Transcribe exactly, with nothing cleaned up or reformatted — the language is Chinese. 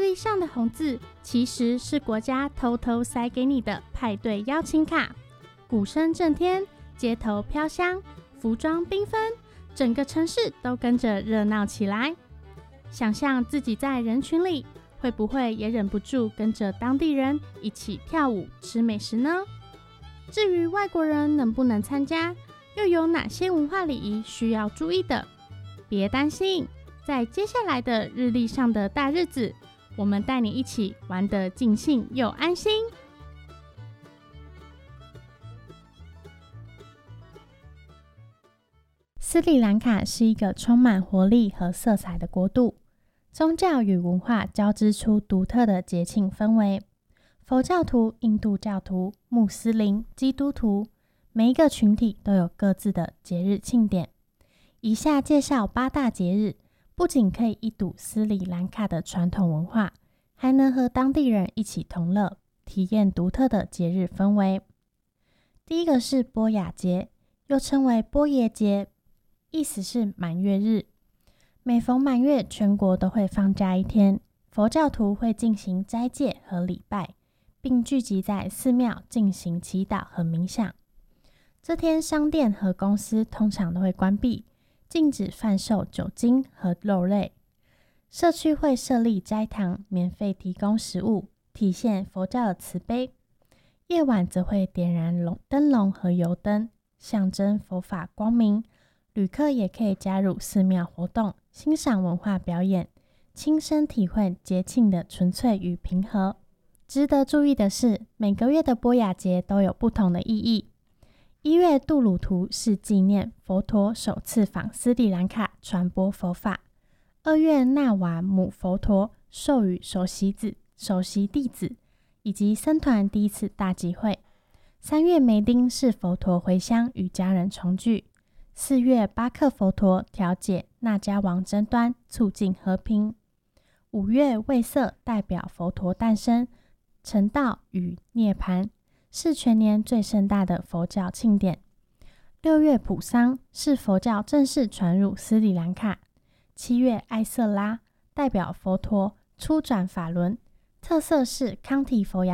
历上的红字其实是国家偷偷塞给你的派对邀请卡，鼓声震天，街头飘香，服装缤纷，整个城市都跟着热闹起来。想象自己在人群里，会不会也忍不住跟着当地人一起跳舞吃美食呢？至于外国人能不能参加，又有哪些文化礼仪需要注意的？别担心，在接下来的日历上的大日子，我们带你一起玩得尽兴又安心。斯里兰卡是一个充满活力和色彩的国度，宗教与文化交织出独特的节庆氛围。佛教徒、印度教徒、穆斯林、基督徒，每一个群体都有各自的节日庆典。以下介绍八大节日，不仅可以一睹斯里兰卡的传统文化，还能和当地人一起同乐，体验独特的节日氛围。第一个是波雅节，又称为波耶节，意思是满月日。每逢满月，全国都会放假一天，佛教徒会进行斋戒和礼拜，并聚集在寺庙进行祈祷和冥想。这天，商店和公司通常都会关闭，禁止贩售酒精和肉类。社区会设立斋堂，免费提供食物，体现佛教的慈悲。夜晚则会点燃笼灯笼和油灯，象征佛法光明。旅客也可以加入寺庙活动，欣赏文化表演，亲身体会节庆的纯粹与平和。值得注意的是，每个月的波雅节都有不同的意义。一月杜鲁图是纪念佛陀首次访斯里兰卡传播佛法。二月纳瓦姆佛陀授予首席子、首席弟子以及僧团第一次大集会。三月梅丁是佛陀回乡与家人重聚。四月巴克佛陀调解那迦王争端，促进和平。五月卫色代表佛陀诞生、成道与涅槃，是全年最盛大的佛教庆典。六月普桑是佛教正式传入斯里兰卡。七月艾瑟拉代表佛陀初转法轮，特色是康提佛牙